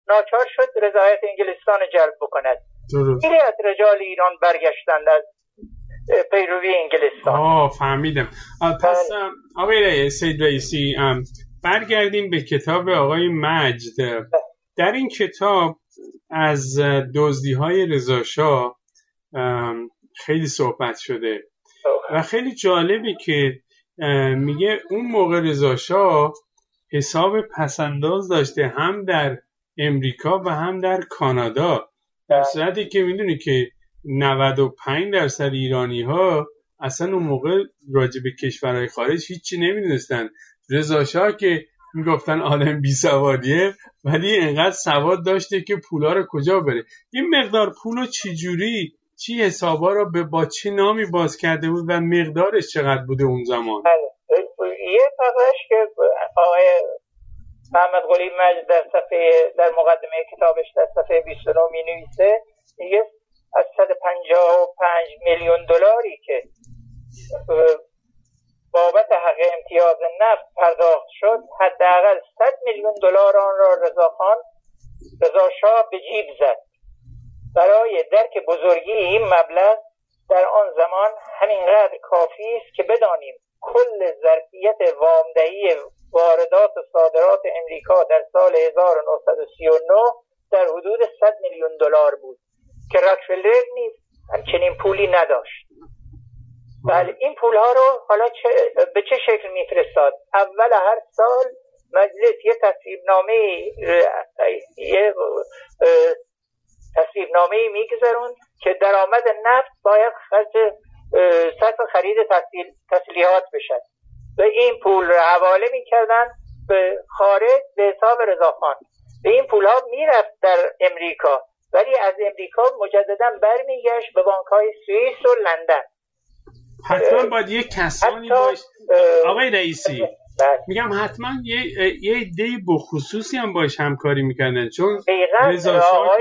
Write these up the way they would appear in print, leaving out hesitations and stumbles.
ناچار شد رضایت انگلستان جلب بکند. خیلی از رجال ایران برگشتند از پیروی انگلستان. فهمیدم. پس آقای سید رئیسی برگردیم به کتاب آقای مجد. در این کتاب از دزدی‌های رضاشاه خیلی صحبت شده و خیلی جالبه که میگه اون موقع رضاشاه حساب پسنداز داشته هم در امریکا و هم در کانادا، در صورتی که میدونی که 95% ایرانی‌ها اصلا اون موقع راجع به کشورهای خارج هیچی نمیدونستن. رضاشاه که میگفتن آدم بی سواریه ولی انقدر سواد داشته که پولا رو کجا بره. این مقدار پولو چی حسابا رو با چه نامی باز کرده بود و مقدارش چقدر بوده اون زمان؟ یه فقرش که آقای محمد قلی مجد در مقدمه کتابش در صفحه 29 می نویسه، میگه از 155 میلیون دلاری که بابت حق امتیاز نفت پرداخت شد، حداقل 100 میلیون دلار آن را رضاشاه به جیب زد. برای درک بزرگی این مبلغ در آن زمان همینقدر کافی است که بدانیم کل ظرفیت وامدهی واردات و صادرات امریکا در سال 1939 در حدود 100 میلیون دلار بود که راکفلر نیز همچنین پولی نداشت. بله، این پولها رو حالا به چه شکل میفرستاد؟ اول هر سال مجلس یه تصویبنامه میگذارون که درآمد نفت باید صرف خرید تسلیحات بشد و این پول رو حواله میکردن به خارج به حساب رضاخان. به این پولها میرفت در امریکا، ولی از امریکا مجددا برمیگشت به بانک‌های سوئیس و لندن. حتما باید یک کسانی باش آقای رئیسی، میگم حتما یه عده‌ای بخصوصی هم باش همکاری میکنن، چون رضاشاه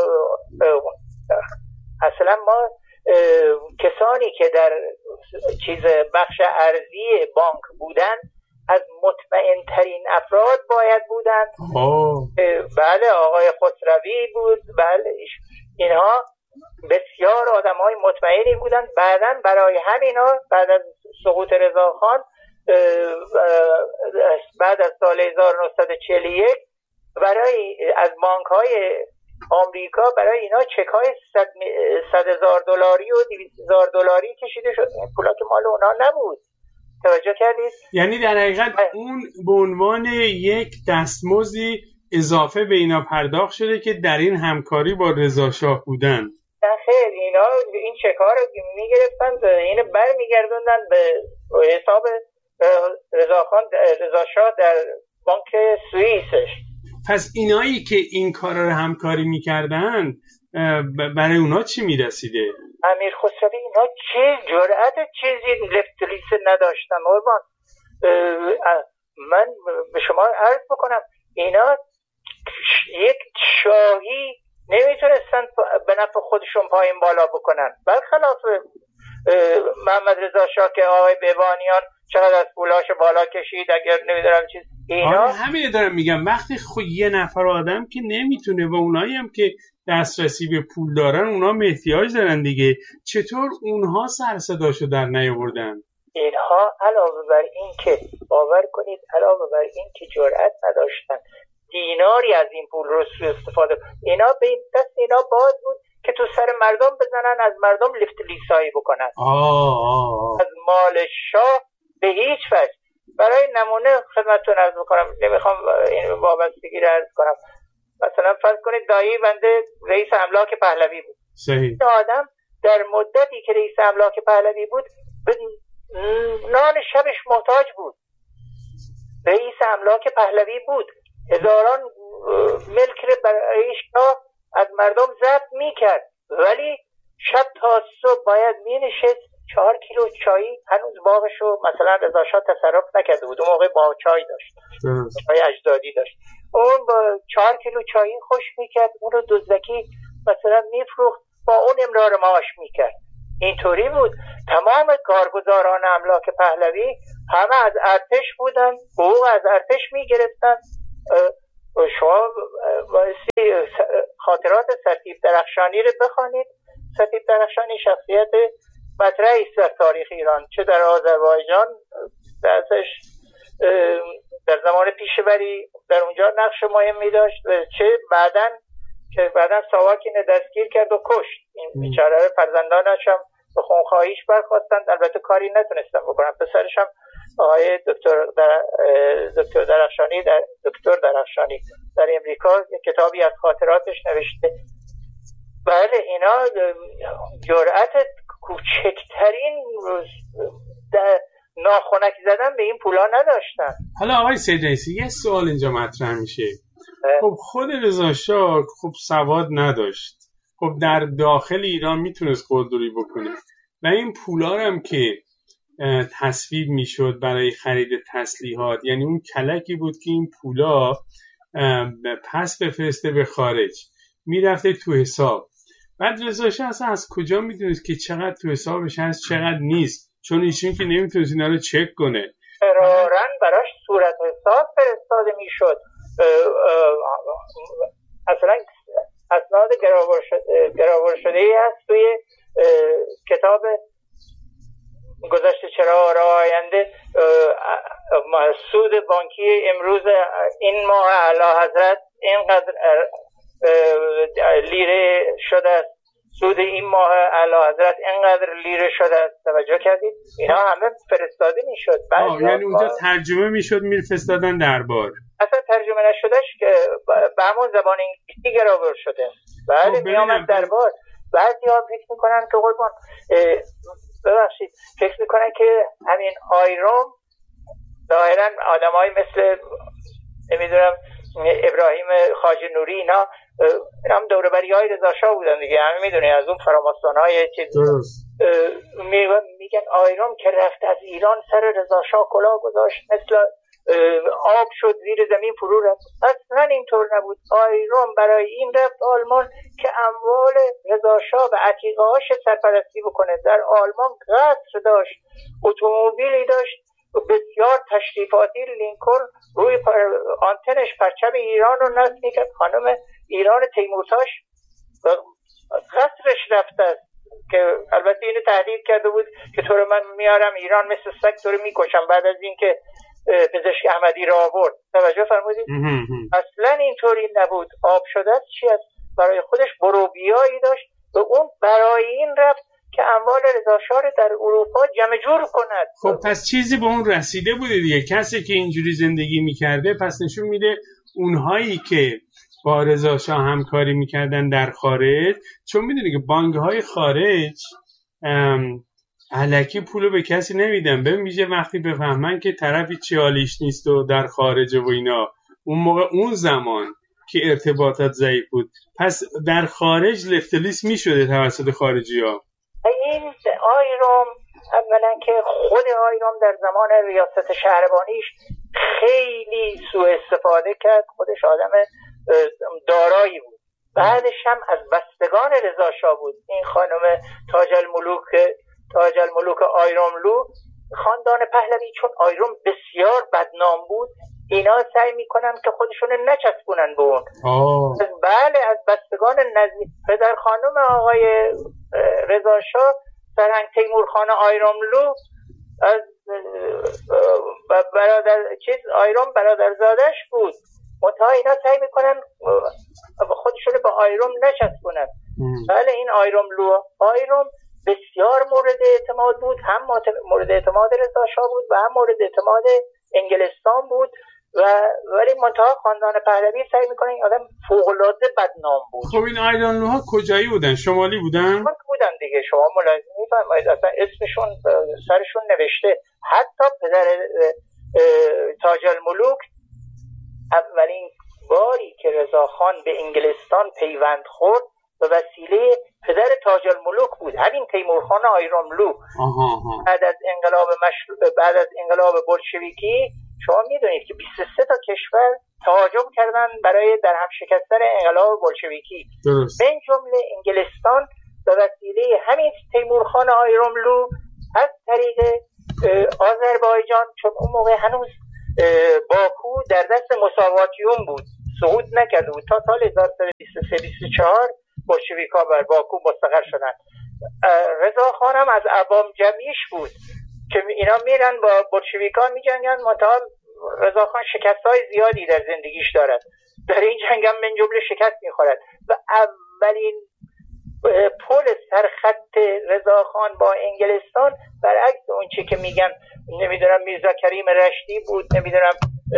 اصلا ما کسانی که در بخش ارضی بانک بودن از مطمئن ترین افراد باید بودن. بله، آقای خسروی بود، بله، اینها بسیار آدمای مطمئنی بودن. بعداً برای همینا بعد از سقوط رضاخان، بعد از سال 1941 از بانک‌های آمریکا برای اینا چک‌های 100,000 دلاری و 200,000 دلاری کشیده شد. این پولا که مال اونا نبود. توجه کردید؟ یعنی در حقیقت اون به عنوان یک دستمزدی اضافه به اینا پرداخت شده که در این همکاری با رضاشاه بودن. خیر، اینا این چک‌ها رو می‌گرفتن، اینو برمیگردوندن به حساب رضاشاه در بانک سوئیسش. پس اینایی که این کارا رو همکاری می‌کردن برای اونا چی می‌رسیده؟ امیر خسروی اینا چه جرأت چیزی لفتلیسه نداشتن. قربان من به شما عرض بکنم، اینا یک شاهی نمیتونستن به نفع خودشون پایین بالا بکنن، برخلاف محمد رضا شاه که آقای بیبانیان چقدر از پولاشو بالا کشید. اگر نمیدونم چیز اینا همه دارم میگم وقتی یه نفر آدم که نمیتونه و اونایی هم که دسترسی به پول دارن اونا احتیاج دارن دیگه، چطور اونها سر صداشو در نیاوردن؟ اینها علاوه بر این که باور کنید، علاوه بر این که جرأت نداشتن دیناری از این پول رو سوء استفاده، اینا به این دست اینا باز بود که تو سر مردم بزنن، از مردم لیفت لیسایی بکنن. از مال شاه به هیچ وجه. برای نمونه خدمتتون عرض بکنم، نمیخوام این وابستگی رو عرض کنم، مثلا فرض کنید دایی بنده رئیس املاک پهلوی بود. صحیح. این آدم در مدتی که رئیس املاک پهلوی بود به نان شبش محتاج بود. رئیس املاک پهلوی بود، هزاران ملک برای شاه از مردم ضبط میکرد، ولی شب تا صبح باید مینشست 4 کیلو چای، هنوز باغشو مثلا رضا شاه تصرف نکرده بود، اون موقع باغ چای داشت، چای اجدادی داشت، اون با 4 کیلو چای خوش میکرد، اون رو دزدکی مثلا میفروخت، با اون امرار معاش میکرد. اینطوری بود. تمام کارگزاران املاک پهلوی همه از ارتش بودن، حقوق از ارتش میگرفتن. شما بایستی خاطرات سرتیپ درخشانی رو بخوانید. سرتیپ درخشانی شخصیت مطرحی است در تاریخ ایران، چه در آذربایجان ازش در زمان پیشوری در اونجا نقش مهمی داشت، چه بعداً ساواکین دستگیر کرد و کشت. این بیچاره فرزندانش هم به خونخواهیش برخواستند، البته کاری نتونستن بکنن. پسرش هم آقای دکتر درخشانی در امریکا یک کتابی از خاطراتش نوشته. بله اینا جرأت کوچکترین ناخنک زدن به این پولا نداشتن. حالا آقای سید رئیسی یه سوال اینجا مطرح میشه. خب خود رضا شاه خب سواد نداشت، خب در داخل ایران میتونست خودرویی بکنه و این پولا هم که تصویب میشد برای خرید تسلیحات، یعنی اون کلکی بود که این پولا پس بفرسته به خارج، میرفته تو حساب. بعد رضا شاه اصلا از کجا میدونست که چقدر تو حسابش هست چقدر نیست؟ چون ایشون که نمیتونست اینا رو چک کنه. قرارن براش صورت حساب فرستاده میشد. اصلا اسناد گراور شده ای هست توی کتاب گذشته چرا را آینده. سود بانکی امروز این ماه اعلی حضرت اینقدر لیره شده است، سود این ماه اعلی حضرت اینقدر لیره شده است. توجه کردید؟ اینا همه فرستاده میشد. یعنی اونجا ترجمه میشد میفرستادن دربار. اصلا ترجمه نشدهش که به همون زبان انگلیسی گراور شده. بله میامد دربار. بعضی ها فکر میکنن که قربان ببخشید فکر میکنن که همین آیروم ظاهرا آدمایی مثل نمیدونم ابراهیم خواجه نوری اینا هم دوربری های رضا شاه بودن دیگه، همه میدونی از اون فراماسون های چیز میگن آیروم که رفت از ایران سر رضا شاه کلاه گذاشت، مثل آب شد زیر زمین فرو رفت. اصلا اینطور نبود. آیروم برای این رفت آلمان که اموال رضا شاه و عتیقه هاش سرپرستی بکنه. در آلمان قصر داشت، اتومبیلی داشت بسیار تشریفاتی، لینکلن روی آنتنش پرچم ایران رو نصب میکرد. خانم ایران تیمورتاش قصرش رفته است که البته اینو تهدید کرده بود که تو رو من میارم ایران مثل سگ تو رو میکشم بعد از اینکه پزشک احمدی را آورد. توجه فرمودید؟ اصلا اینطوری نبود. آب شده است چی است؟ برای خودش بروبیایی داشت و اون برای این رفت که اموال رضا شاه در اروپا جمع جور کند. خب پس چیزی به اون رسیده بوده دیگه. کسی که اینجوری زندگی میکرده پس نشون میده اونهایی که با رضا شاه همکاری میکردن در خارج، چون میدونی که بانک‌های خارج الکی پولو به کسی نمیدن. ببین میشه وقتی بفهمن که طرفی چی حالیش نیست و در خارج و اینا، اون موقع اون زمان که ارتباطات ضعیف بود، پس در خارج لفتلیس میشده توسط خارجی ها. این آیروم اولا که خود آیروم در زمان ریاست شهربانیش خیلی سوء استفاده کرد. خودش آدم دارایی بود. بعدش هم از بستگان رضا شاه بود. این خانم تاج الملوک آیروملو، خاندان پهلوی، چون آیروم بسیار بدنام بود اینا سعی میکنن که خودشون نچسبونن به اون. بله از بستگان نزدیک پدر خانم آقای رضا شاه سرهنگ تیمورخان آیروملو از آیروم برادرزادش بود. منتها اینا سعی میکنن خودشون با آیروم نچسبونن. بله این آیروم بسیار مورد اعتماد بود، هم مورد اعتماد رضا شاه بود و هم مورد اعتماد انگلستان بود ولی منتها خاندان پهلوی سعی میکنن این آدم فوق‌العاده بدنام بود. خب این آیروملوها کجایی بودن؟ شمالی بودن دیگه. شما ملاحظه می‌فرمایید اصلا اسمشون سرشون نوشته. حتی پدر تاج الملوک اولین باری که رضاخان به انگلستان پیوند خورد به وسیله پدر تاج الملوک بود، همین تیمورخان آیروملو. بعد از انقلاب بولشویکی شما میدونید که 23 تا کشور تهاجم کردن برای در هم شکستن انقلاب بولشویکی. من جمله انگلستان به وسیله همین تیمورخان آیروملو از طریق آذربایجان، چون اون موقع هنوز باکو در دست مساواتیون بود، صعود نکرده بود تا سال 1323-24 بولشویک‌ها بر باکو مستقر شدند. رضاخان هم از عوام جمعیش بود که اینا میرن با بولشویک‌ها میجنگن، منتها رضاخان شکست‌های زیادی در زندگیش دارد، در این جنگ هم من جمله شکست میخورد و اولین پل سرخط رضاخان با انگلستان برعکس اون چی که میگن نمیدونم میرزا کریم رشدی بود، نمیدونم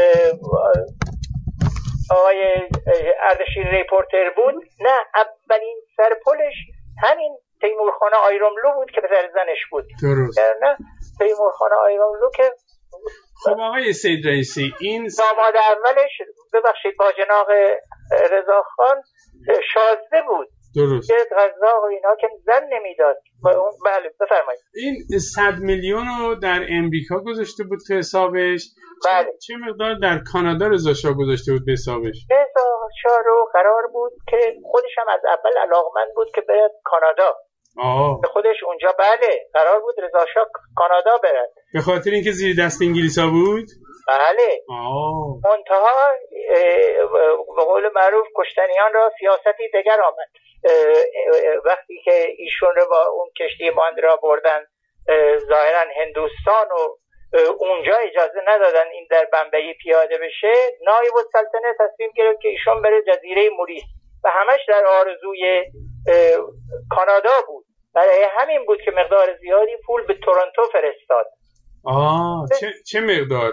آقای اردشیر ریپورتر بود، نه، اولین سرپلش همین تیمورخان آیراملو بود که پسر زنش بود. درست. نه تیمورخان آیراملو که خب آقای سید رئیسی این داماد اولش ببخشید باجناق رضاخان شازده بود. درست. که غذا و اینا که زن نمیداد. بله بفرمایید. این 100 میلیون رو در امریکا گذاشته بود تو حسابش. بله. چه مقدار در کانادا رضا شاه گذاشته بود به حسابش؟ رضا شاه رو قرار بود که خودش هم از اول علاقمند بود که بره کانادا. به خودش اونجا بله قرار بود رضا شاه کانادا بره. به خاطر اینکه زیر دست انگلیسا بود؟ بله. منتها به قول معروف کشتنیان را سیاستی دگر آمد. وقتی که ایشون رو با اون کشتی ماندرا بردن ظاهرا هندوستان و اونجا اجازه ندادن این در بمبئی پیاده بشه، نایب السلطنه تصمیم گرفت که ایشون بره جزیره موریس و همش در آرزوی کانادا بود. برای همین بود که مقدار زیادی پول به تورنتو فرستاد. چه مقدار؟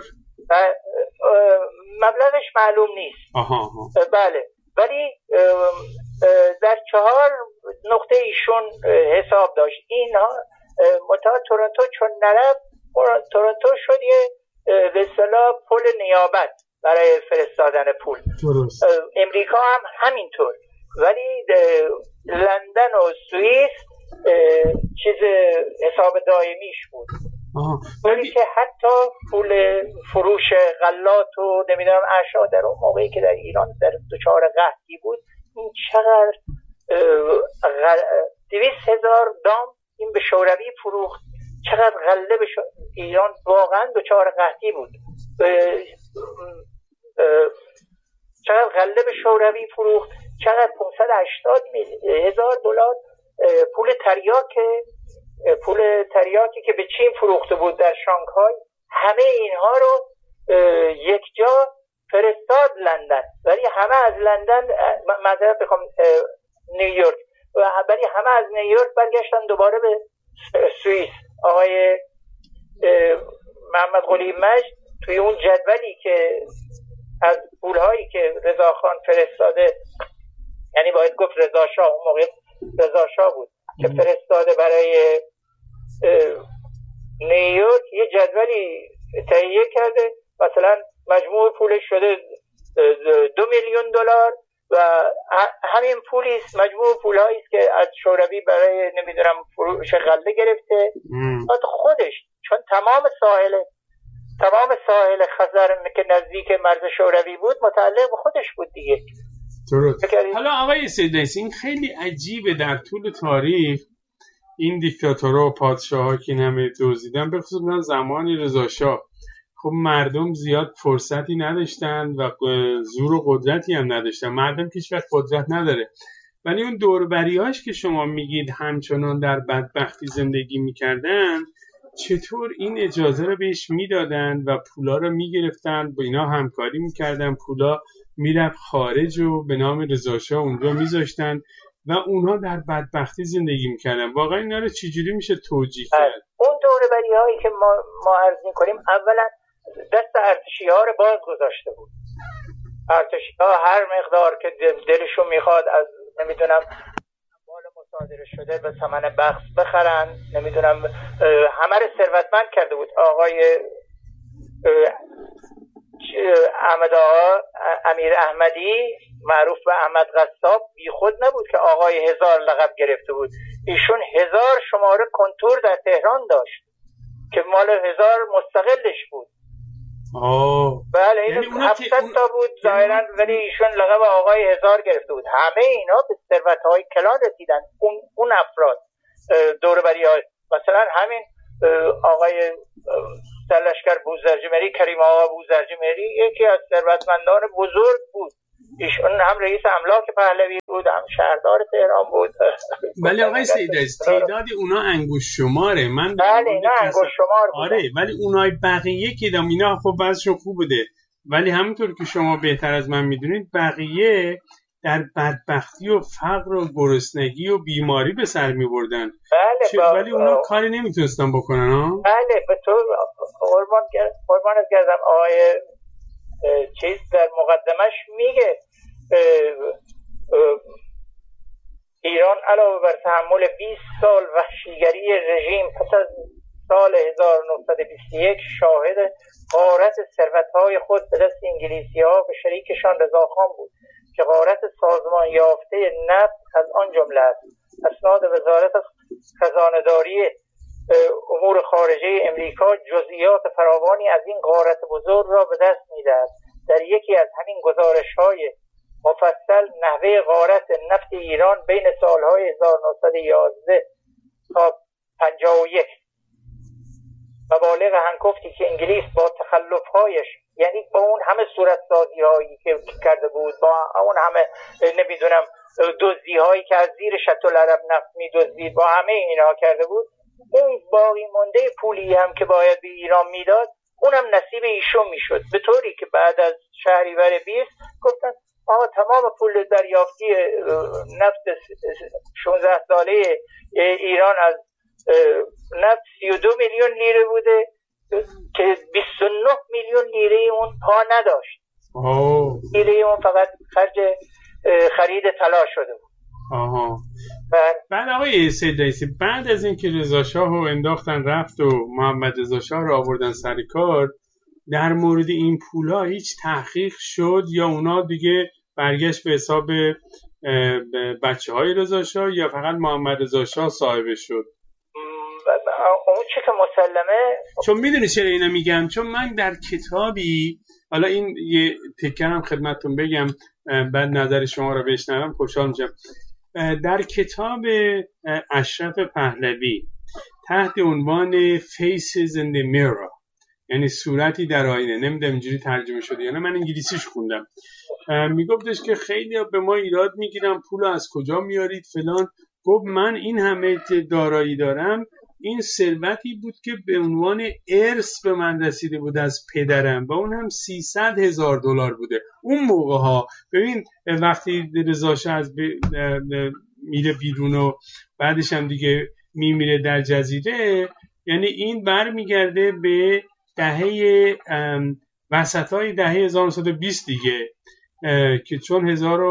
مبلغش معلوم نیست. بله، ولی در 4 نقطه ایشون حساب داشت. اینها منتها تورنتو چون نرفت، تورنتو شد یه به اصطلاح پل نیابت برای فرستادن پول. درست. امریکا هم همینطور، ولی لندن و سوئیس چیز حساب دائمیش بود. ولی که حتی پول فروش غلات و نمیدونم اشیا در اون موقعی که در ایران در دچار قحطی بود، این چقدر 200,000 دام این به شوروی فروخت، چقدر غله به ایران واقعا دچار قحطی بود، چقدر غله به شوروی فروخت، چقدر 580,000 دلار پول تریاکی که به چین فروخته بود در شانگهای، همه اینها رو یک جا فرستاد لندن، ولی همه از لندن معذرت بخوام نیویورک، ولی همه از نیویورک برگشتن دوباره به سوئیس. آقای محمد قلی مجد توی اون جدولی که از پولهایی که رضاخان فرستاده، یعنی باید گفت رضا شاه، اون موقع رضا شاه بود که فرستاده برای نیویورک، یه جدولی تهیه کرده، مثلا مجموع پولش شده 2 میلیون دلار و همین پولیست، مجموع پولهایی است که از شوروی برای نمیدونم فروش غله گرفته. خودش چون تمام ساحل خزر که نزدیک مرز شوروی بود متعلق به خودش بود دیگه. درست. حالا آقای سید رئیسی، این خیلی عجیبه در طول تاریخ این دیکتاتورها و پادشاه‌ها که همه دزدیدن، به خصوص زمان رضا شاه، خب مردم زیاد فرصتی نداشتن و زور و قدرتی هم نداشتن. مردم هیچ وقت قدرت نداره، ولی اون دوربریاش که شما میگید همچنان در بدبختی زندگی میکردن، چطور این اجازه رو بهش میدادن و پولا رو میگرفتن، با اینا همکاری میکردن، پولا میرفت خارج و به نام رضا شاه اونجا میذاشتن و اونها در بدبختی زندگی میکردن. واقعا اینا رو چجوری میشه توجیه کرد؟ اون دوربری‌هایی که ما عرض میکنیم اولا دست ارتشی‌ها رو باز گذاشته بود. ارتشی‌ها هر مقدار که دلشون میخواد از نمیدونم اموال مصادره شده به ثمن بخس بخرن، نمیدونم همه رو ثروتمند کرده بود. آقای احمد آقا امیر احمدی معروف به احمد قصاب بی خود نبود که آقای 1000 لقب گرفته بود. ایشون 1000 شماره کنتور در تهران داشت که مال 1000 مستقلش بود. بله، این 700 تا بود ظاهرا، ولی ایشون لقب آقای 1000 گرفته بود. همه اینا به ثروت‌های کلان رسیدن. اون افراد دوربری‌ها، مثلا همین آقای سرلشکر بوزرجمهری، کریم آقا بوزرجمهری، یکی از ثروتمندان بزرگ بود ایشون هم رئیس املاک پهلوی بود، هم شهردار تهران بود. ولی آقای سید عزیز تعداد اونا انگشت شماره. من بله اینا انگشت شمار بود. آره ولی اونای بقیه که اینا خب بعضشون خوب بوده، ولی همونطور که شما بهتر از من میدونید بقیه در بدبختی و فقر و گرسنگی و بیماری به سر میبردن. بله ولی اونا کاری نمیتونستن بکنن ها. بله به طور قربانت گردم. آقای چیز در مقدمش میگه ایران علاوه بر تحمل 20 سال وحشیگری رژیم پس از سال 1921 شاهد غارت ثروت‌های خود به دست انگلیسی‌ها به شریکشان رضاخان بود که غارت سازمان یافته نفت از آن جمله است. اسناد وزارت خزانه‌داری امور خارجه امریکا جزئیات فراوانی از این غارت بزرگ را به دست می‌دهد. در یکی از همین گزارش‌های مفصل نحوه غارت نفت ایران بین سالهای 1911 تا 51 مبالغ هنگفتی که انگلیس با تخلف‌هایش، یعنی با اون همه صورتسازی‌هایی که کرده بود، با اون همه نمیدونم دزدی‌هایی که از زیر شط العرب نفت می‌دزدید، با همه اینا کرده بود، اون باقی مونده پولی هم که باید به ایران میداد اونم نصیب ایشون میشد، به طوری که بعد از شهریور 20 گفتن تمام پول دریافتی نفت 16 ساله ایران از نفت 32 میلیون لیره بوده که 29 میلیون لیره اون پا نداشت. لیره اون فقط خرج خرید طلا شده بود. بعد آقای سید رئیسی بعد از اینکه رضا شاه رو انداختن رفت و محمد رضا شاه رو آوردن سر کار، در مورد این پولا هیچ تحقیق شد یا اونا دیگه برگشت به حساب بچه های رضا شاه یا فقط محمد رضا شاه صاحبش شد؟ اون چه که مسلمه، چون میدونی چرا اینا میگم، چون من در کتابی، حالا این یه تکرم خدمتتون بگم بعد نظر شما رو بشنوم خوشحال میشم. در کتاب اشرف پهلوی تحت عنوان Faces in the Mirror، یعنی صورتی در آینه، نمیدونم اینجوری ترجمه شده یا نه، من انگلیسیش خوندم، میگفتش که خیلی به ما ایراد میگیرن پول از کجا میارید فلان. گفت من این همه دارایی دارم، این ثروتی بود که به عنوان ارث به من رسیده بود از پدرم و اون هم $300,000 بوده اون موقع ها. ببین وقتی رضا شاه از میره بیرون و بعدش هم دیگه میمیره در جزیره، یعنی این برمیگرده به دهه وسطای دهه 1920 دیگه، که چون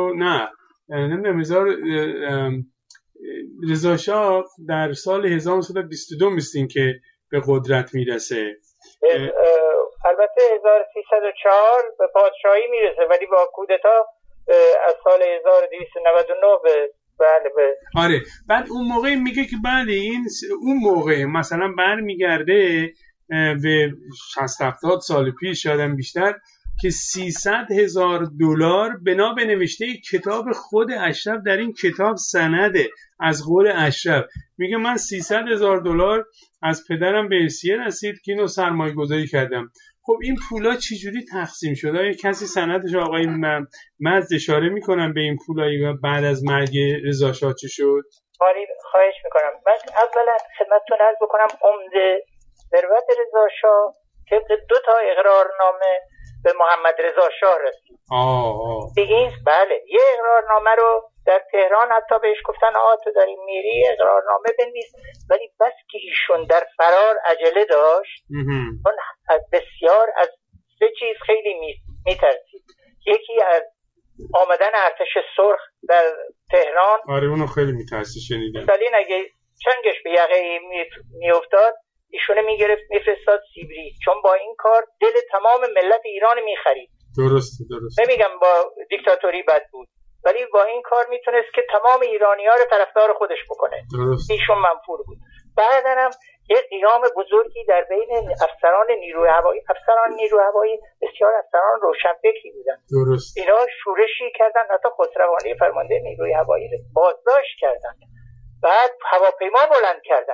رضا شاه در سال 1922 میستین که به قدرت میرسه. البته 1304 به پادشاهی میرسه، ولی با کودتا از سال 1299 به آره. بعد اون موقع میگه که بله این اون موقع مثلا برمیگرده به 60-70 سال پیش، شاید بیشتر، که $300,000 بنا به نوشته کتاب خود اشرف در این کتاب سنده از قول اشرف. میگه من $300,000 از پدرم به ارثیه رسید که اینو سرمایه گذاری کردم. خب این پولا چجوری تقسیم شد؟ آیا کسی سندش آقای مزد اشاره میکنن به این پولایی بعد از مرگ رضا شاه چی شد؟ خواهش میکنم. من اولا خدمتتون عرض بکنم عمده ثروت رضا شاه طبق 2 اقرارنامه به محمد رضا شاه رسید. این بله یه اقرارنامه رو در تهران حتی بهش گفتن تو داری میری اقرارنامه بنویس، ولی بس که ایشون در فرار عجله داشت اون بسیار از 3 چیز خیلی میترسید. یکی از آمدن ارتش سرخ در تهران. آره اونو خیلی میترسید، شنیدم. سالین اگه چنگش به یقه میافتاد ایشونه میگرفت میفرستاد سیبری، چون با این کار دل تمام ملت ایران میخرید. درسته. نمیگم با دیکتاتوری بد بود، ولی با این کار میتونست که تمام ایرانی‌ها رو طرفدار خودش بکنه. درست. ایشون منفور بود. بعدن هم یه قیام بزرگی در بین افسران نیروی هوایی بسیار افسران روشنفکری بودن. درست. اینا شورشی کردن، حتی خسروانی فرمانده نیروی هوایی رو بازداشت کردن، بعد هواپیما بلند کردن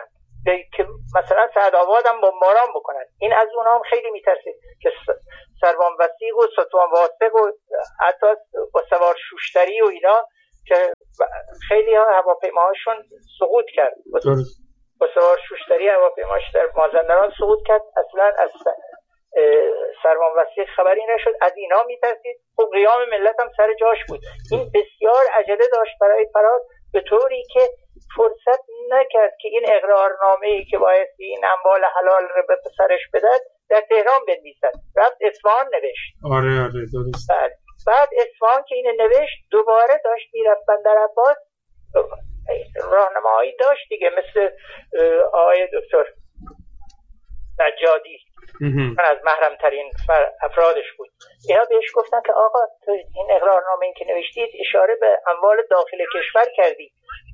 که مثلا سعدآباد هم بمباران بکنن. این از اونها هم خیلی میترسید که سروان وثیق و ستوان واثق و حتی با سوار شوشتری و اینا که خیلی ها هواپیماهاشون سقوط کرد، با سوار شوشتری هواپیماش در مازندران سقوط کرد. اصلا از سروان وثیق خبری نشد. از اینا میترسید. خب قیام ملت هم سر جاش بود. این بسیار عجله داشت برای فرار، به طوری که فرصت نکرد که این اقرارنامه‌ای که باید این اموال حلال رو به پسرش بدهد در تهران بنویسد. رفت اصفهان نوشت. آره درست. بعد اصفهان که اینو نوشت دوباره داشت میرفت بندرعباس. راهنمایی داشت دیگه، مثل آقای دکتر نجادی، من از محرم ترین افرادش بود. اینا بهش گفتن که آقا تو این اقرارنامه این که نوشتید اشاره به اموال داخل کشور کردی،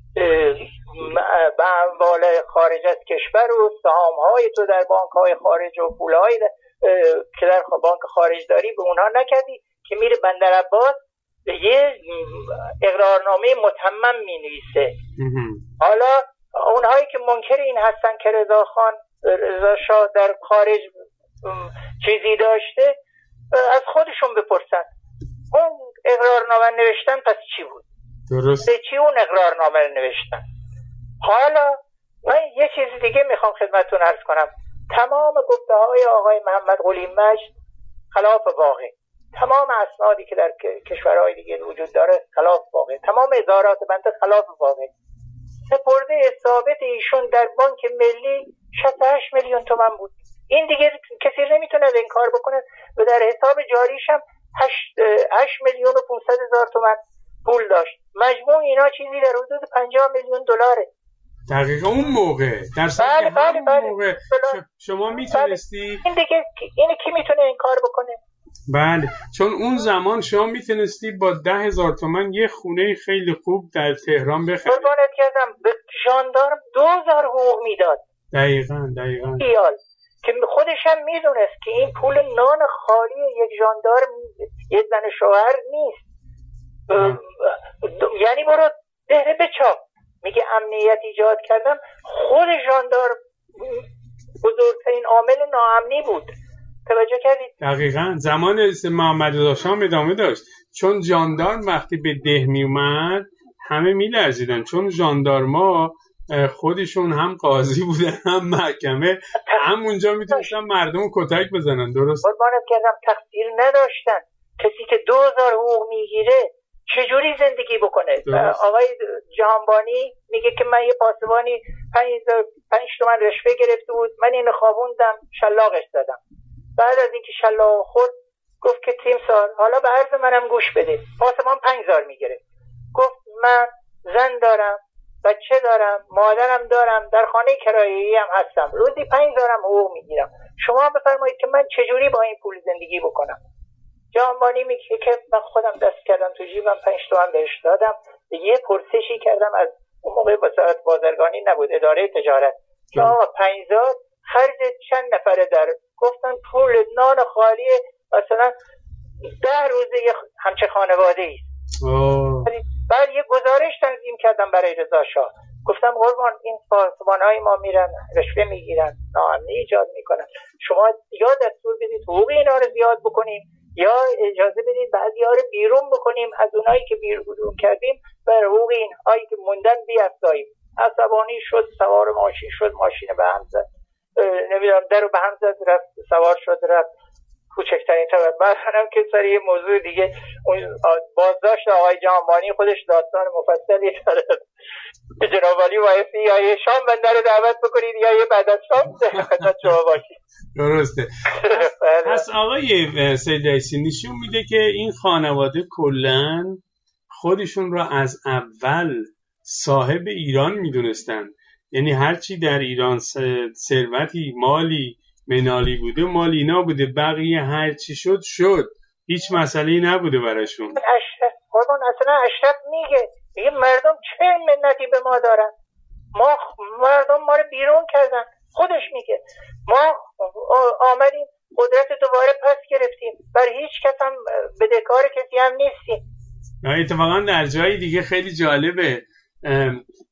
به اموال خارج از کشور و سهام‌های تو در بانک‌های خارج و پول‌های که در بانک خارج داری به اونها نکردی، که میره بندرعباس یه اقرارنامه متمم می‌نویسه. حالا اونهایی که منکر این هستن که رضا شاه در خارج چیزی داشته، از خودشون بپرسن اون اقرارنامه نوشتن پس چی بود؟ درست. به چی اون اقرارنامه نوشتن؟ حالا من یه چیز دیگه میخوام خدمتتون عرض کنم. تمام گفته های آقای محمد قلی مجد خلاف واقع، تمام اسنادی که در کشورهای دیگه وجود داره خلاف واقع، تمام اظهارات بنده خلاف واقع. سپرده ثابت ایشون در بانک ملی 68 میلیون تومان بود. این دیگه کسی نمیتونه این کار بکنه. و در حساب جاریش هم 8 میلیون و 500 هزار تومان پول داشت. مجموع اینا چیزی در حدود 50 میلیون دلاره. دقیقا اون موقع در سال موقع شما میتونستی این دیگه اینو کی میتونه این کار بکنه؟ بله، چون اون زمان شما میتونستی با 10,000 تومان یه خونه خیلی خوب در تهران بخری. قربانت کردم به ژاندارم 2000 حقوق میداد. دقیقاً که خودش هم میدونست که این پول نان خالی یک ژاندارم یک زن شوهر نیست. یعنی برو دهره بچاپ. میگه امنیت ایجاد کردم. خود ژاندارم بزرگترین عامل ناامنی بود. توجه کردید؟ دقیقاً زمان محمد رضا شاه ادامه داشت، چون ژاندارم وقتی به ده می اومد همه میلرزیدن، چون ژاندارما خودشون هم قاضی بودن هم محکمه، همونجا میتونستن مردم کتک بزنن. درست. قربانت کردم تقصیر نداشتن. کسی که 2000 حقوق میگیره چجوری زندگی بکنه؟ آقای جهانبانی میگه که من یه پاسبانی 5 تومن رشوه گرفته بود، من اینو خوابوندم شلاقش زدم. بعد از اینکه شلاق خورد گفت که تیمسار حالا به عرض منم گوش بده. پاسبان 5000 میگیره. گفت من زن دارم، بچه دارم، مادرم دارم، در خانه کرایه‌ای هم هستم، روزی 5000 حقوق میگیرم. شما بفرمایید که من چجوری با این پول زندگی بکنم؟ جهانبانی میگه که من خودم دست کردم تو جیبم 5 تومن بهش دادم. یه پرسشی کردم از اون موقع وزارت بازرگانی نبود، اداره تجارت، که آقا 5000 خرج چند نفره در؟ گفتن پول نان خالی مثلا 10 روزه همچه خانواده ای. بعد یه گزارش تنظیم کردم برای رضا شاه. گفتم قربان این پاسبان‌های ما میرن رشوه میگیرن، ناامنی ایجاد میکنن، شما یا دستور بدید حقوق اینا رو زیاد بکنیم یا اجازه بدید بعضی‌ها رو بیرون بکنیم، از اونایی که بیرون کردیم بر حقوق اینهایی که موندن بیافزاییم. عصبانی شد، سوار ماشین شد، ماشین به هم زد، نمیدونم درو به هم زد، رفت سوار شد رفت. کوچکترین طبعا بعدم که سر یه موضوع دیگه بازداشت آقای جهانبانی خودش داستان مفصلی داره. جناب عالی بایستی یا یه شام بنده رو دعوت بکنید یا یه بعد از شام خدمت شما باشید. درسته. پس آقای سید رئیسی نشون میده که این خانواده کلن خودشون را از اول صاحب ایران میدونستن. یعنی هرچی در ایران ثروتی مالی منالی بوده مال اینا بوده، بقیه هرچی شد هیچ مسئله‌ای نبوده براشون. اصلا اشرف میگه مردم چه منتی به ما دارن، ما مردم ما رو بیرون کردن. خودش میگه ما آمدیم قدرت دوباره پس گرفتیم، بر هیچ کس هم بدهکار کسی هم نیستیم. اتفاقا در جای دیگه خیلی جالبه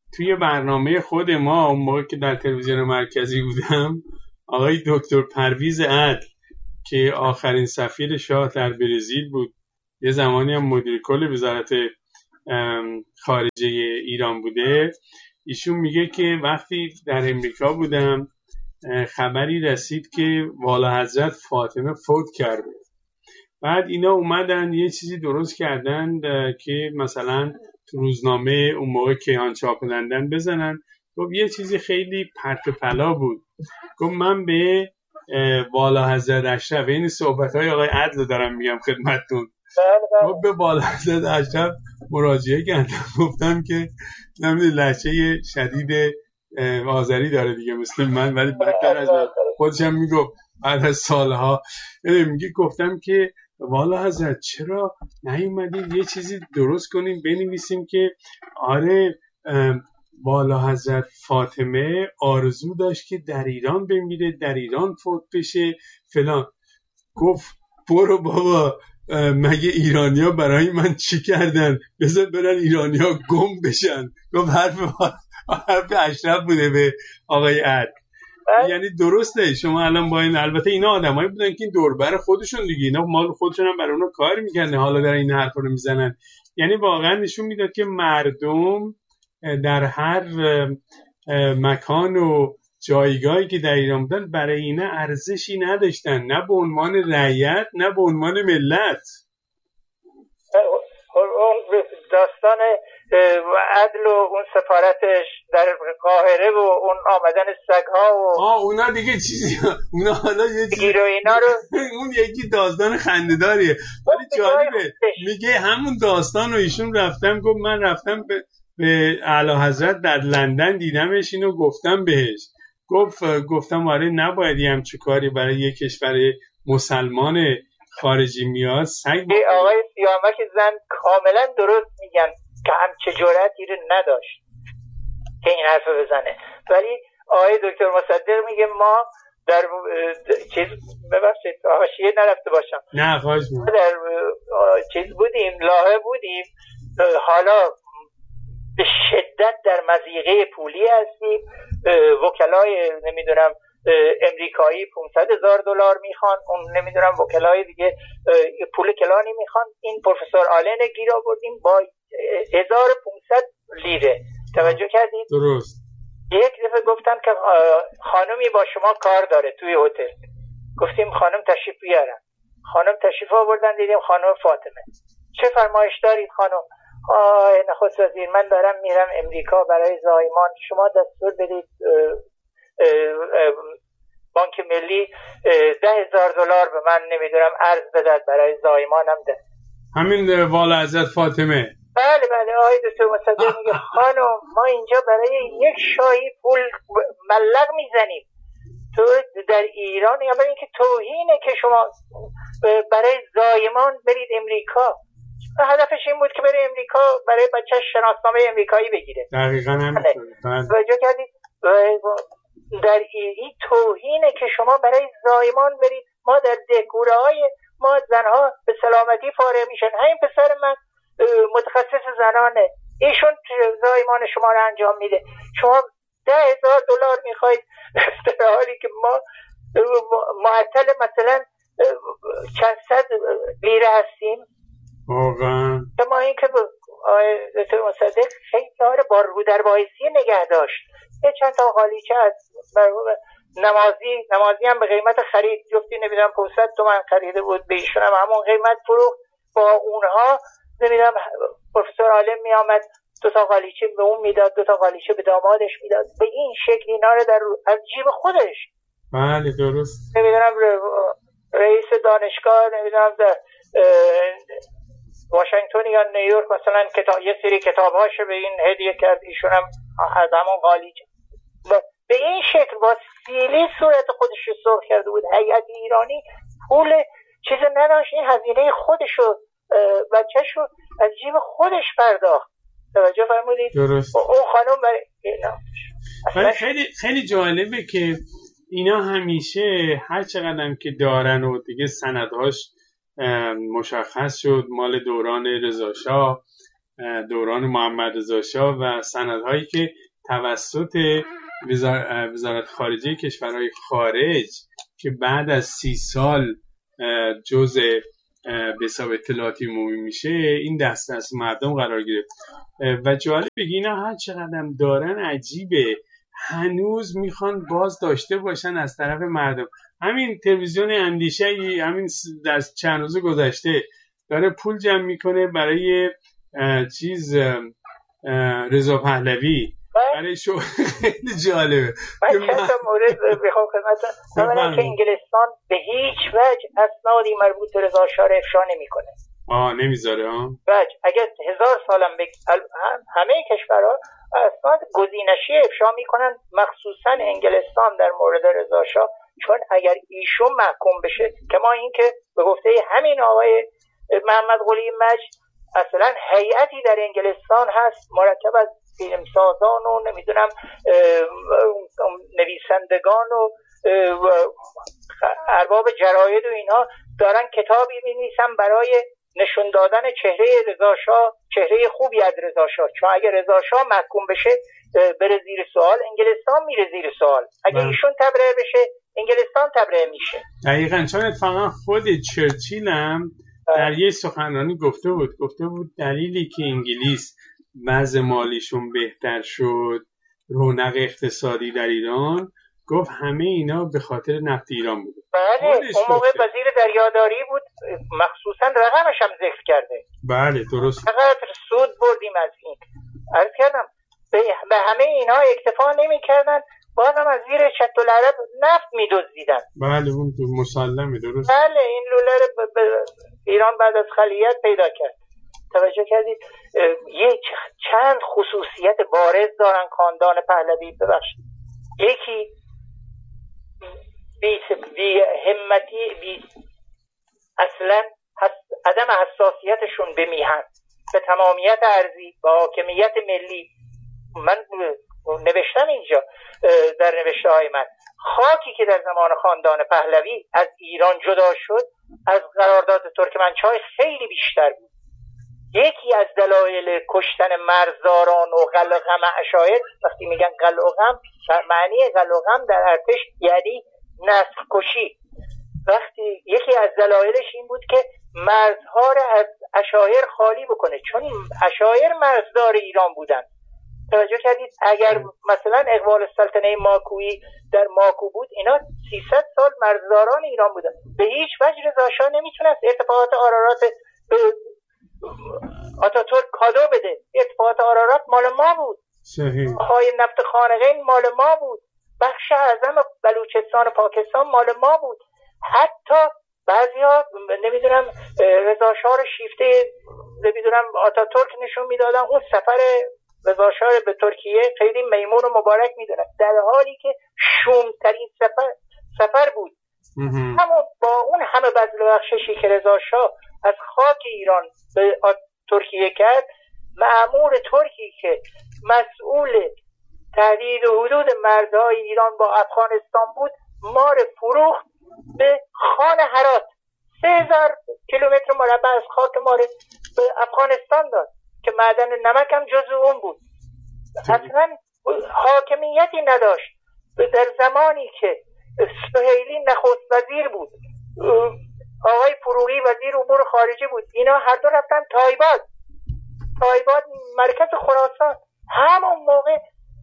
توی برنامه خود ما اون موقع که در تلویزیون مرکزی بودم، آقای دکتر پرویز عدل که آخرین سفیر شاه در برزیل بود، یه زمانی هم مدیر کل وزارت خارجه ایران بوده، ایشون میگه که وقتی در امریکا بودم خبری رسید که والا حضرت فاطمه فوت کرده. بعد اینا اومدن یه چیزی درست کردن که مثلا تو روزنامه اون موقع کیهان چاپ کنندن بزنن. گفت یه چیزی خیلی پرت و پلا بود. گفت من به والا حضرت اشرف، این صحبت‌های آقای عدل دارم میگم خدمتتون، گفت به والا حضرت اشرف مراجعه کردم، گفتم که نمیدونم لهجه شدید آذری داره دیگه مثل من، ولی بدتر از خودشم میگفت بعد از سالها میگه گفتم که والا حضرت چرا نیومدید یه چیزی درست کنیم بنویسیم که آره والا حضرت فاطمه آرزو داشت که در ایران بمیره، در ایران فوت بشه فلان. گفت برو بابا، مگه ایرانیا برای من چی کردن؟ بذار برن ایرانیا گم بشن. گفت حرف اشرف بوده به آقای عدل. یعنی درسته شما الان با این، البته اینا آدمایی بودن که این دوربر خودشون دیگه، اینا مال خودشون هم برای اونا کار میکنه، حالا در این حرفا رو میزنن. یعنی واقعا نشون میداد که مردم در هر مکان و جایگاهی که در ایران بودن برای اینا ارزشی نداشتن، نه به عنوان رعیت نه به عنوان ملت. اون داستان عدل و اون سفارتش در قاهره و اون آمدن سگ‌ها و اونا دیگه چیزی، اونا حالا یه چیزی رو اینا رو اون یکی داستان خنده‌داریه، ولی جالبه میگه همون داستان رو ایشون رفتم، گفت من رفتم به اعلی حضرت در لندن دیدمش، اینو گفتم بهش، گفتم آره نباید همچین کاری برای یک کشور مسلمان خارجی میاد. آقای سیامک زن کاملا درست میگن که همچه جرأتی رو نداشت که این حرف بزنه، ولی آقای دکتر مصدق میگه ما در چیز ببخشید حاشیه نرفته باشم، نه خواهش می‌کنم، در چیز بودیم، لاهه بودیم، حالا به شدت در مضیقه پولی هستیم، وکلای نمیدونم امریکایی $500,000 میخوان، اون نمیدونم وکلای دیگه پول کلانی میخوان. این پروفسور آلن گیر آوردیم با 1500 لیره. توجه کردید؟ درست. یک دفعه گفتن که خانمی با شما کار داره توی هتل. گفتیم خانم تشریف بیارن. خانم تشریف آوردن، دیدیم خانم فاطمه. چه فرمایش دارید خانم؟ نخست وزیر من دارم میرم امریکا برای زایمان، شما دستور بدید بانک ملی $10,000 به من نمیدونم ارز بدهد برای زایمانم ده. همین والا حضرت فاطمه. بله آقای دکتر مصدق میگه خانم ما اینجا برای یک شاهی پول ملق میزنیم، تو در ایران یا برای اینکه توهینه که شما برای زایمان برید امریکا. هدفش این بود که بره امریکا برای بچه‌ش شناسنامه امریکایی بگیره. دقیقاً همینطوره. توجه کردید؟ در این توهینه که شما برای زایمان برید. ما در دهکوره‌های ما زنها به سلامتی فارغ میشن. همین پسر من متخصص زنانه، ایشون زایمان شما رو انجام میده، شما $10,000 میخواید در حالی که ما معطل مثلا چند صد لیره هستیم. واقعا ما این که دکتر مصدق خیلی داره با رو در بایسی نگه داشت. یه چند تا قالیچه از نمازی هم به قیمت خرید، جفتی نمیدونم 500 تومن خریده بود، به ایشون هم همون قیمت فروخت. با اونها نمیدونم پروفسور عالم می آمد 2 تا قالیچه به اون میداد، 2 تا قالیچه به دامادش میداد، به این شکل اینا رو از جیب خودش. بله درست. نمیدونم رئیس دانشگاه نمیدونم در واشنگتن یا نیویورک مثلا یه سری کتاب‌هاش به این هدیه کرد، ایشون هم از همون قالیچه به این شکل با سیلی صورت خودش رو سرخ کرده بود. هیئت ایرانی پول چیز نداشت، این هزینه خودشو بچه‌شو از جیب خودش پرداخت. توجه فرمودید؟ درست. اون خانم برای خیلی جالبه که اینا همیشه هر چقدر که دارن و دیگه سندهاش مشخص شد مال دوران رضا شاه، دوران محمد رضا شاه و سندهایی که توسط وزارت خارجه کشورهای خارج که بعد از 30 سال جزء به حساب اطلاعاتی عمومی میشه این دست مردم قرار گرفت و جالب بگی اینا هر چقدر دارن عجیبه، هنوز میخوان باز داشته باشن از طرف مردم. همین تلویزیون اندیشه همین در چند روز گذشته داره پول جمع میکنه برای رضا پهلوی برای شو. خیلی جالبه. من چند تا مورد بخوام خدمتتون اولا که انگلستان به هیچ وجه اسنادی مربوط به رضا شاه افشا نمیکنه. نمیذاره وجه اگه 1000 سالم همه کشورها اسناد گزینشی افشا میکنن، مخصوصا انگلستان در مورد رضا شاه، چون اگر ایشون محکوم بشه که ما این که به گفته همین آقای محمد قلی مجد اصلا هیئتی در انگلستان هست مرکب از فیلمسازان و نمیدونم نویسندگان و ارباب جراید و اینا دارن کتابی می‌نویسن برای نشون دادن چهره رضا شاه، چهره خوبی از رضا شاه، چون اگه رضا شاه محکوم بشه بره زیر سوال، انگلستان میره زیر سوال. اگه ایشون تبرئه بشه انگلستان تبرئه میشه. دقیقاً، چون اتفاقا خود چرچیل هم در یه سخنرانی گفته بود دلیلی که انگلیس وضع مالیشون بهتر شد، رونق اقتصادی در ایران، گفت همه اینا به خاطر نفت ایران بود. بله، اون موقع وزیر دریاداری بود، مخصوصا رقمش هم ذکر کرده. بله درست. چقدر سود بردیم از این. عرض کردم به همه اینا اکتفا نمی کردن، بازم از زیر شط العرب نفت می دزدیدن. بله اون مسلمه، درست. بله این لوله ایران بعد از خلیت پیدا کرد. توجه کردید چند خصوصیت بارز دارن خاندان پهلوی. ببخشید، یکی بی همتی، اصلا عدم حساسیتشون به میهن، به تمامیت ارضی، به حاکمیت ملی. من نوشتم اینجا در نوشته های من، خاکی که در زمان خاندان پهلوی از ایران جدا شد از قرارداد ترکمنچای خیلی بیشتر بود. یکی از دلایل کشتن مرزداران و قلع و غم عشایر، وقتی میگن قلع و غم، معنی قلع و غم در ارتش یعنی نسل کشی. وقتی یکی از دلایلش این بود که مرزها را از عشایر خالی بکنه، چون عشایر مرزدار ایران بودن. توجه کردید اگر مثلا اقبال السلطنه ماکویی در ماکو بود، اینا 300 سال مرزداران ایران بودن. به هیچ وجه رضا شاه نمیتونست ارتفاعات آرارات به آتاتورک کادو بده. ارتفاعات آرارات مال ما بود، صحیح. های نفت خانقین مال ما بود، بخش اعظم بلوچستان و پاکستان مال ما بود. حتی بعضیا نمیدونم رضا شاه رو شیفته نمیدونم آتاتورک نشون میدادن، اون سفر رضا شاه به ترکیه خیلی میمون و مبارک میدونن، در حالی که شومترین سفر بود. همون با اون همه بذل و بخششی که رضا شاه از خاک ایران به ترکیه کرد، مأمور ترکی که مسئول تهدید حدود مرزهای ایران با افغانستان بود، ما رو فروخت به خان هرات. 3000 کیلومتر مربع از خاک ما رو به افغانستان داد که معدن نمک هم جزو اون بود. اصلا حاکمیتی نداشت. در زمانی که سهیلی نخست وزیر بود، آقای فروغی وزیر امور خارجه بود، اینا هر دو رفتن تایباد مرکز خراسان. همون موقع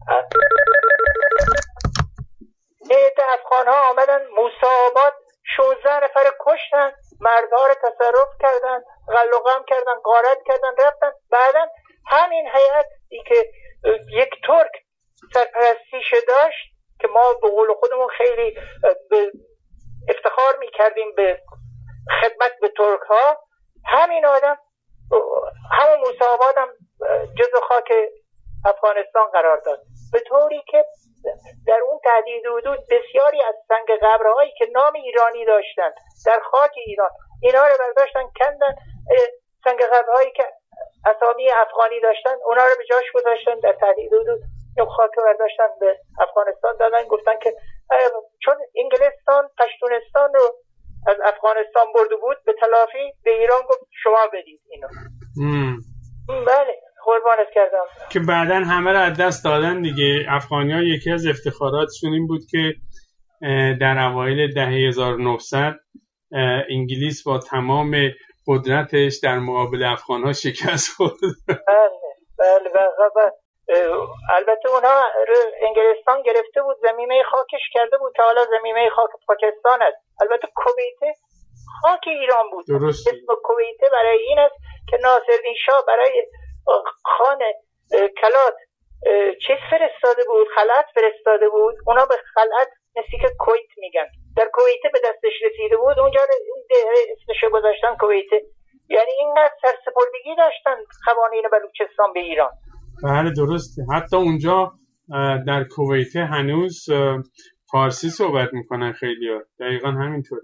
افغان ها آمدن موسیٰ 16 نفر کشتن، مردها رو تصرف کردن، قلع و غم کردن، غارت کردن، رفتن. بعدا همین هیئتی که یک ترک سرپرستیش داشت که ما به قول خودمون خیلی افتخار میکردیم به خدمت به ترک ها، همین آدم همون موسیٰ هم جزو خاک افغانستان قرار داد، به طوری که در اون تهدید حدود بسیاری از سنگ قبرهایی که نام ایرانی داشتن در خاک ایران، اینا رو برداشتن کندن. سنگ قبرهایی که اسامی افغانی داشتن اونا رو به جاش گذاشتن، در تهدید حدود این خاک رو برداشتن به افغانستان دادن. گفتن که چون انگلستان پشتونستان رو از افغانستان برده بود، به تلافی به ایران گفت شما بدید اینو. بله، قربانت کردم. که بعداً همه رو از دست دادن دیگه. افغانی‌ها یکی از افتخاراتشون این بود که در اوایل دهه 1900 انگلیس با تمام قدرتش در مقابل افغان‌ها شکست خورد. بله البته اونها انگلستان گرفته بود، زمینه خاکش کرده بود که حالا زمینه خاک پاکستان است. البته کویت خاک ایران بود. درست. اسم کویت برای این است که ناصرالدین شاه برای خان کلات چیز فرستاده بود، خلعت فرستاده بود. اونا به خلعت نزدیک کویت میگن. در کویت به دستش رسیده بود، اونجا اسمش گذاشتن کویت. یعنی اینقدر سرسپردگی داشتن قوانین بلوچستان به ایران. بله درسته. حتی اونجا در کویت هنوز فارسی صحبت میکنن خیلی‌ها. دقیقاً همینطوره.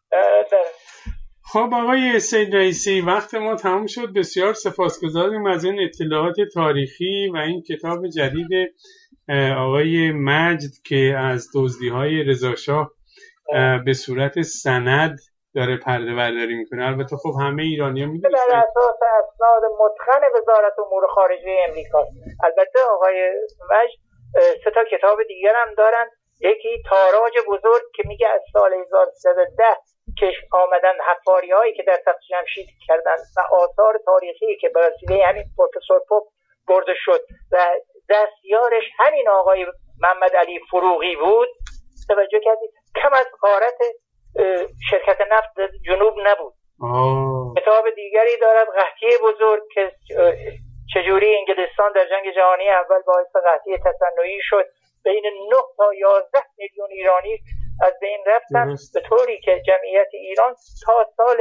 خب آقای سید رئیسی، وقت ما تمام شد. بسیار سپاسگزاریم از این اطلاعات تاریخی و این کتاب جدید آقای مجد که از دزدی‌های رضاشاه به صورت سند داره پرده برداری میکنه. البته خب همه ایرانی‌ها میدونن بر اساس اسناد متقن وزارت امور خارجه امریکا. البته آقای مجد 3 کتاب دیگر هم دارن. یکی تاراج بزرگ که میگه از سال 1310 که آمدن حفاری‌هایی که در تخت جمشید کردن و آثار تاریخی که به وسیله همین پروفسور پوپ برده شد و دستیارش همین آقای محمد علی فروغی بود. توجه کردید کم از غارت شرکت نفت جنوب نبود. کتاب دیگری دارد قحطی بزرگ که چجوری انگلستان در جنگ جهانی اول باعث قحطی تصنعی شد، بین 9 تا 11 میلیون ایرانی از بین رفتن، به طوری که جمعیت ایران تا سال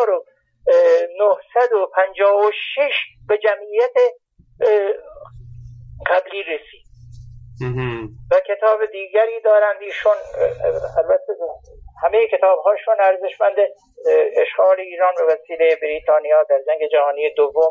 1956 به جمعیت قبلی رسید. و کتاب دیگری دارند ایشون. البته همه کتاب‌هاشون ارزشمند. اشغال ایران به وسیله بریتانیا در جنگ جهانی دوم.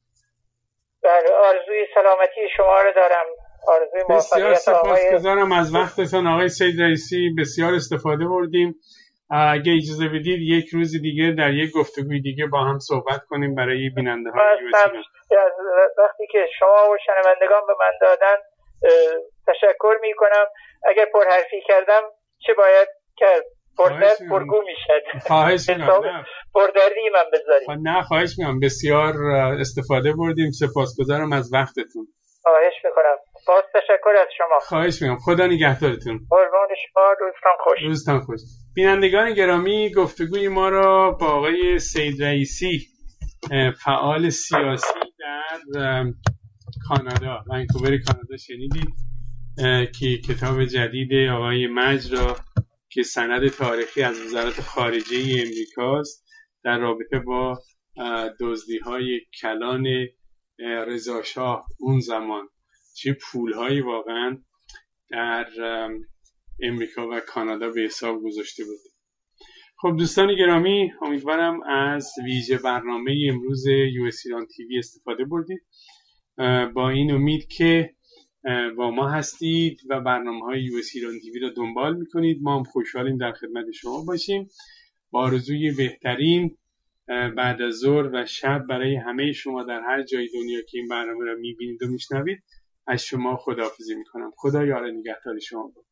آرزوی سلامتی شما رو دارم. آرزوی موفقیت. بسیار سپاسگزارم از وقتتون آقای سید رئیسی. بسیار استفاده بردیم. اگه اجازه بدید یک روز دیگه در یک گفتگوی دیگه با هم صحبت کنیم برای بیننده‌های وقتی که شما و شنوندگان به من دادن تشکر میکنم. اگر پرحرفی کردم چه باید کرد؟ پردرد پرگو میشد. خواهش میکنم. پردردی من بذارید. نه خواهش میکنم. بسیار استفاده بردیم. سپاسگزارم از وقتتون. خواهش میکنم. باز تشکر از شما. خواهش میکنم. خدا نگهدارتون. قربان شما. روزتان خوش. روزتان خوش. بینندگان گرامی، گفتگوی ما را با آقای سید رئیسی، فعال سیاسی در کانادا، ونکوور کانادا شنیدید که کتاب جدید آقای مجد را که سند تاریخی از وزارت خارجه امریکاست در رابطه با دزدی‌های کلان رضاشاه اون زمان، چه پول‌هایی واقعا در امریکا و کانادا به حساب گذاشته بود. خب دوستان گرامی، امیدوارم از ویژه برنامه امروز US ایران تیوی استفاده بردید. با این امید که با ما هستید و برنامه‌های US ایران تیوی را دنبال می‌کنید. ما هم خوشحالیم در خدمت شما باشیم. با آرزوی بهترین بعد از ظهر و شب برای همه شما در هر جای دنیا که این برنامه را می‌بینید و می‌شنوید، از شما خداحافظی می‌کنم. خدا یار نگهدار شما باشد.